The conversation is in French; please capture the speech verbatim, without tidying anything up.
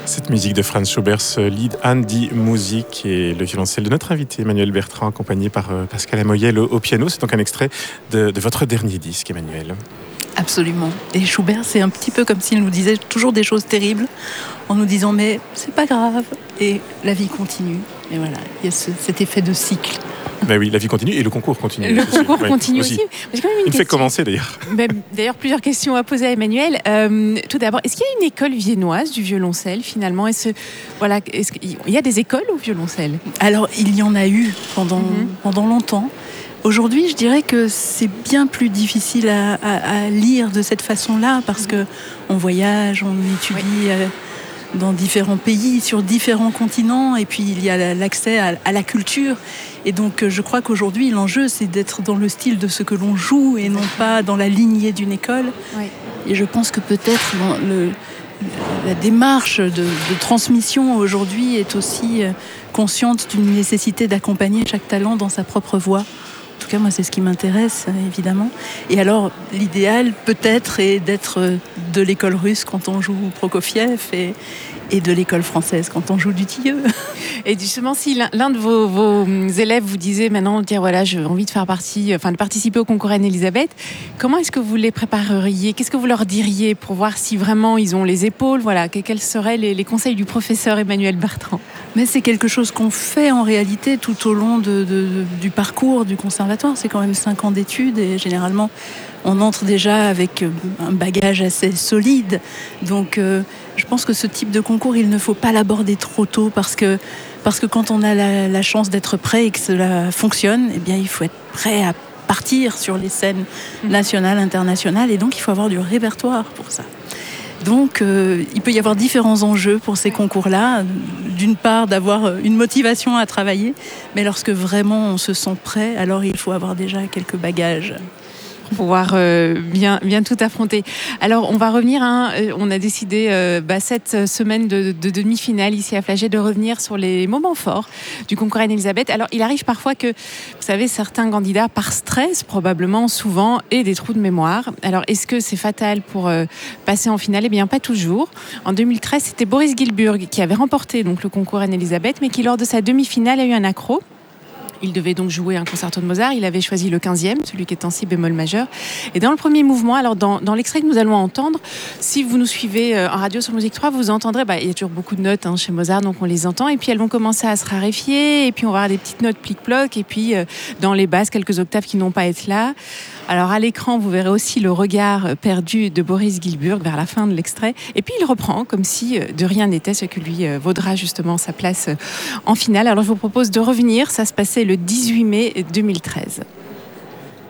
Cette musique de Franz Schubert se lead Hand die Musik et le violoncelle de notre invité Emmanuel Bertrand, accompagné par euh, Pascal Amoyel au, au piano. C'est donc un extrait de, de votre dernier disque, Emmanuel. Absolument. Et Schubert, c'est un petit peu comme s'il nous disait toujours des choses terribles, en nous disant mais c'est pas grave, et la vie continue. Et voilà, il y a ce, cet effet de cycle. Ben oui, la vie continue et le concours continue. Le aussi. concours Ouais, continue aussi. aussi. J'ai quand même une Il me fait commencer d'ailleurs. Ben, d'ailleurs, plusieurs questions à poser à Emmanuel. Euh, tout d'abord, est-ce qu'il y a une école viennoise du violoncelle finalement ? Est-ce, voilà, est-ce qu'il y a des écoles au violoncelle ? Alors, il y en a eu pendant, mm-hmm. pendant longtemps. Aujourd'hui, je dirais que c'est bien plus difficile à, à, à lire de cette façon-là parce mm-hmm. qu'on voyage, on étudie... Oui. Euh, dans différents pays, sur différents continents, et puis il y a l'accès à, à la culture. Et donc je crois qu'aujourd'hui l'enjeu c'est d'être dans le style de ce que l'on joue et non pas dans la lignée d'une école. Oui. Et je pense que peut-être le, la démarche de, de transmission aujourd'hui est aussi consciente d'une nécessité d'accompagner chaque talent dans sa propre voie. En tout cas, moi, c'est ce qui m'intéresse, évidemment. Et alors, l'idéal, peut-être, est d'être de l'école russe quand on joue Prokofiev et, et de l'école française quand on joue Dutilleux. Et justement, si l'un, l'un de vos, vos élèves vous disait maintenant, dire voilà, j'ai envie de faire partie, enfin, de participer au concours Anne-Elisabeth, comment est-ce que vous les prépareriez ? Qu'est-ce que vous leur diriez pour voir si vraiment ils ont les épaules ? Voilà, quels seraient les, les conseils du professeur Emmanuel Bertrand ? Mais c'est quelque chose qu'on fait en réalité tout au long de, de, de, du parcours du conservatoire. C'est quand même cinq ans d'études et généralement on entre déjà avec un bagage assez solide. Donc euh, je pense que ce type de concours, il ne faut pas l'aborder trop tôt parce que, parce que quand on a la, la chance d'être prêt et que cela fonctionne, eh bien, il faut être prêt à partir sur les scènes nationales, internationales, et donc il faut avoir du répertoire pour ça. Donc, euh, il peut y avoir différents enjeux pour ces concours-là. D'une part, d'avoir une motivation à travailler, mais lorsque vraiment on se sent prêt, alors il faut avoir déjà quelques bagages. Pour pouvoir euh, bien, bien tout affronter. Alors, on va revenir, hein, on a décidé, euh, bah, cette semaine de, de demi-finale ici à Flagey, de revenir sur les moments forts du concours Anne-Elisabeth. Alors, il arrive parfois que, vous savez, certains candidats, par stress, probablement, souvent, aient des trous de mémoire. Alors, est-ce que c'est fatal pour euh, passer en finale ? Eh bien, pas toujours. En deux mille treize, c'était Boris Gilburg qui avait remporté donc, le concours Anne-Elisabeth, mais qui, lors de sa demi-finale, a eu un accro. Il devait donc jouer un concerto de Mozart. Il avait choisi le quinzième, celui qui est en si bémol majeur. Et dans le premier mouvement, alors dans, dans l'extrait que nous allons entendre, si vous nous suivez en radio sur Musique trois, vous entendrez, bah, il y a toujours beaucoup de notes hein, chez Mozart, donc on les entend. Et puis elles vont commencer à se raréfier. Et puis on va avoir des petites notes plic-ploc. Et puis euh, dans les basses, quelques octaves qui n'ont pas été là. Alors à l'écran, vous verrez aussi le regard perdu de Boris Gilburg vers la fin de l'extrait. Et puis il reprend comme si de rien n'était, ce qui lui vaudra justement sa place en finale. Alors je vous propose de revenir. Ça se passait le dix-huit mai deux mille treize.